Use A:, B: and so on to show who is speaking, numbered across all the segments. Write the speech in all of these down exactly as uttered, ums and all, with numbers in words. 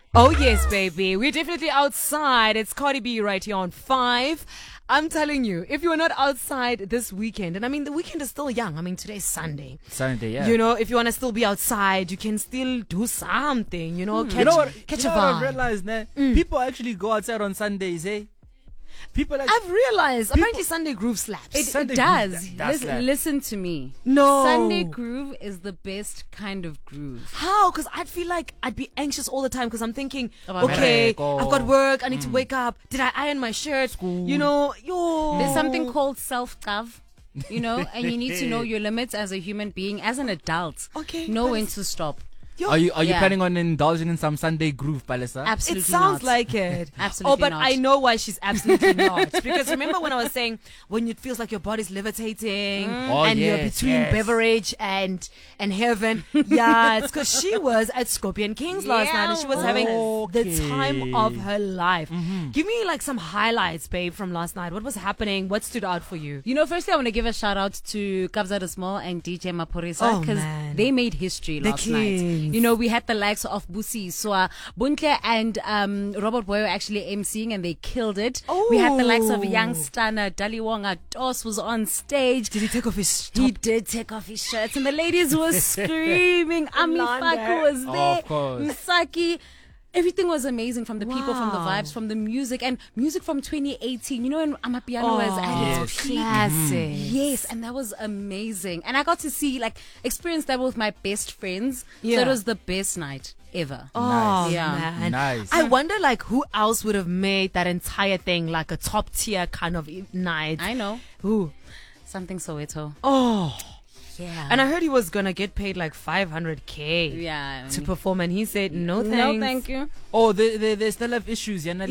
A: Oh, yes, baby. We're definitely outside. It's Cardi B right here on five. I'm telling you, if you are not outside this weekend, and I mean, the weekend is still young. I mean, today's Sunday.
B: Sunday, yeah.
A: You know, if you want to still be outside, you can still do something, you know,
B: Mm.
A: catch,
B: you know what,
A: catch
B: you
A: a
B: know what
A: vibe.
B: I've realized, nah?
A: Mm.
B: People actually go outside on Sundays, eh? People actually...
A: I've realized, apparently Sunday groove slaps.
C: It,
B: Sunday
C: it does.
B: groove, that-
C: Listen,
B: that's
C: listen to me.
A: No.
C: Sunday groove is the best kind of groove.
A: How? Because I'd feel like I'd be anxious all the time because I'm thinking,
C: About
A: okay,
B: work.
A: I've got work. I need to wake up. Did I iron my shirt? You know, yo.
C: There's something called self-love, you know, and you need to know your limits as a human being, as an adult.
A: Okay,
C: Know
A: but
C: when
A: it's-
C: to stop.
A: Yo.
B: Are you are you
C: Yeah.
B: planning on indulging in some Sunday groove, Palisa?
C: Absolutely
A: It sounds
C: not.
A: like it.
C: Absolutely
A: Oh, but
C: not.
A: I know why she's absolutely not. Because remember when I was saying when it feels like your body's levitating
B: Oh,
A: and you're
B: yes,
A: between
B: yes.
A: beverage and and heaven? Yeah, it's because she was at Scorpion Kings last
C: Yeah,
A: night and she was
C: I
A: having
B: was.
A: the time of
B: Okay.
A: her life. Give me like some highlights, babe, from last night. What was happening? What stood out for you?
C: You know, firstly, I want to give a shout out to Kabza De Small and D J Maporisa
A: Oh,
C: because
A: man.
C: they made history
A: The
C: last night.
A: kings.
C: You know, we had the likes of Busi Swa, Buntle, and um, Robert Boy were actually emceeing and they killed it. We had the likes of
A: Oh.
C: Young Stunner, Daliwonga Dos was on stage.
A: Did he take off his
C: He
A: top?
C: did take off his shirt, and the ladies were screaming. Ami
A: Landa.
C: Faku was there.
B: Of course.
C: Misaki. Everything was amazing from the people, from the
A: Wow.
C: vibes, from the music, and music from twenty eighteen. You know, when Amapiano
A: Oh,
C: was at
B: yes.
C: its peak.
A: Classic.
C: Yes, and that was amazing. And I got to see, like, experience that with my best friends.
A: Yeah.
C: So it was the best night ever.
A: Oh,
B: Nice.
C: Yeah.
A: man.
B: Nice.
A: I wonder, like, who else would have made that entire thing like a top tier kind of e- night?
C: I know.
A: Who?
C: Something Soweto.
A: Oh.
C: Yeah.
A: And I heard he was going to get paid like five hundred K
C: yeah.
A: to perform. And he said, no thanks.
C: No, thank you.
B: Oh, they, they, they still have issues, yeah?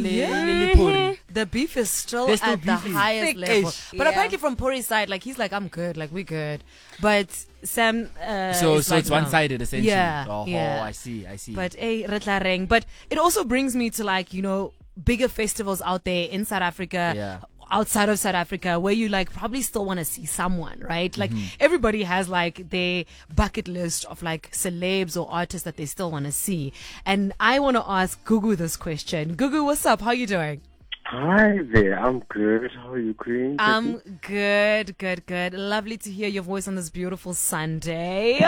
A: Yeah. The beef is still
B: They're still
A: at the
B: beefy.
A: highest level.
B: Thick-ish.
A: But
C: Yeah.
A: apparently from Pori's side, like, he's like, I'm good. Like, we good. But Sam, uh,
B: So,
A: is
B: so
A: like,
B: it's
A: no.
B: one-sided, essentially.
A: Yeah,
B: Oh,
A: yeah.
B: I see, I see.
A: But eh, Retlareng. But it also brings me to, like, you know, bigger festivals out there in South Africa.
B: Yeah.
A: Outside of South Africa, where you like probably still want to see someone, right? Like everybody has like their bucket list of like celebs or artists that they still want to see. And I want to ask Gugu this question. Gugu, what's up? How you doing?
D: Hi there, I'm good. How are you, Queen?
A: I'm good, good, good. Lovely to hear your voice on this beautiful Sunday.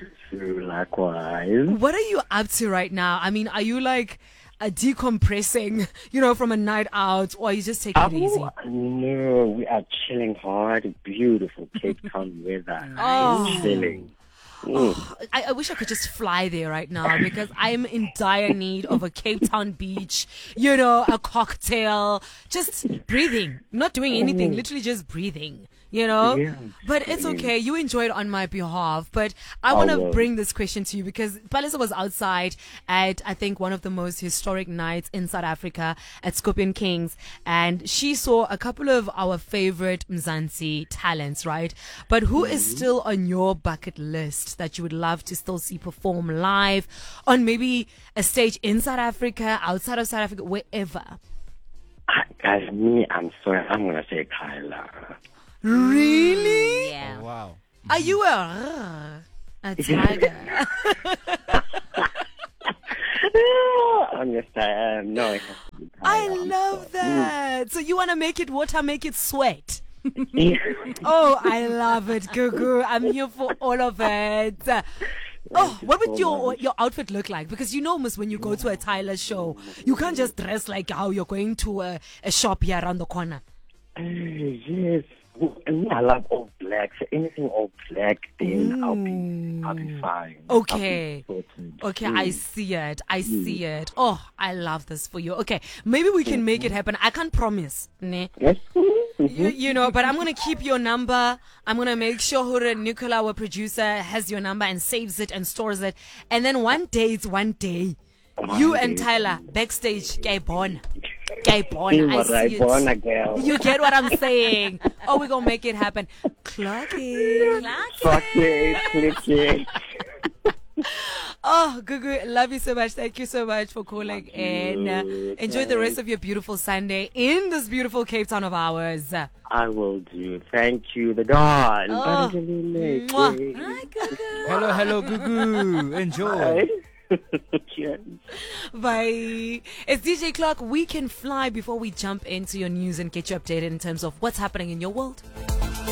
D: Likewise.
A: What are you up to right now? I mean, are you like uh, decompressing, you know, from a night out, or are you just taking it easy?
D: Oh, no, we are chilling hard. Beautiful Cape Town weather.
A: Oh.
D: Chilling. Mm.
A: I, I wish I could just fly there right now because I'm in dire need of a Cape Town beach, you know, a cocktail, just breathing, not doing anything, literally just breathing, you know.
D: Yeah.
A: But it's okay. You enjoyed on my behalf. But I
D: I
A: want to
D: will.
A: bring this question to you because Palisa was outside at, I think, one of the most historic nights in South Africa at Scorpion Kings. And she saw a couple of our favorite Mzansi talents, right? But who is still on your bucket list that you would love to still see perform live on maybe a stage in South Africa, outside of South Africa, wherever?
D: Ah, Guys, me, I'm sorry. I'm going to say Kyla.
A: Really?
C: Yeah.
B: Oh, wow.
A: Are you a, a tiger?
D: Honest, I am. No, it has to be
A: I
D: Kyla. I'm
A: love
D: sorry.
A: that. So you want to make it water, make it sweat.
D: Yeah.
A: Oh, I love it, Gugu. I'm here for all of it. Oh,
D: you
A: what would
D: so
A: your
D: much.
A: your outfit look like? Because you know, miss, when you go to a Tyler show, you can't just dress like how you're going to a, a shop here around the corner.
D: Uh, yes. And me, I love all black. So anything all black, then I'll be, I'll be fine.
A: Okay.
D: I'll be sorted.
A: Okay,
D: Mm.
A: I see it. I see it. Oh, I love this for you. Okay, maybe we can make it happen. I can't promise, ne?
D: Yes.
A: You, you know, but I'm going to keep your number. I'm going to make sure Hure Nicola, our producer, has your number and saves it and stores it. And then one day, it's one day.
D: One
A: You and
D: day.
A: Tyler, backstage, gay born. Gay born. I
D: What I
A: see
D: born a
A: it.
D: girl.
A: You get what I'm saying. Oh, we're going to make it happen. Clock it.
D: Fuck it, click it.
A: Oh, Gugu, love you so much. Thank you so much for calling in. Uh,
D: you.
A: enjoy the rest of your beautiful Sunday in this beautiful Cape Town of ours.
D: I will do. Thank you, the God.
A: Oh.
D: Bangelele.
A: Mwah. Hi, Gugu.
B: Hello, hello, Gugu. Enjoy.
D: Bye. Cheers.
A: Bye. It's D J Clark. We can fly before we jump into your news and get you updated in terms of what's happening in your world.